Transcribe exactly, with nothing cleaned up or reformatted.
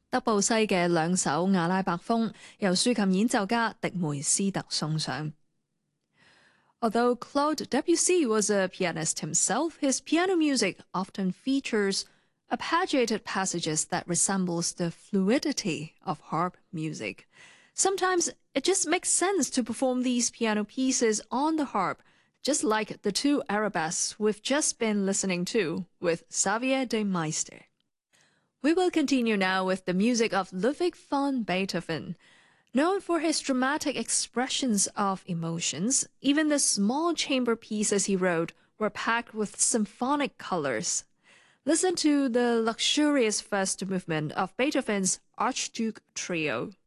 德布西嘅兩首《阿拉伯風》由豎琴演奏家迪梅斯特送上。Although Claude Debussy was a pianist himself, his piano music often features arpeggiated passages that resembles the fluidity of harp music. Sometimes it just makes sense to perform these piano pieces on the harp, just like the two arabesques we've just been listening to with Xavier de Meister. We will continue now with the music of Ludwig van Beethoven. Known for his dramatic expressions of emotions, even the small chamber pieces he wrote were packed with symphonic colors. Listen to the luxurious first movement of Beethoven's Archduke Trio.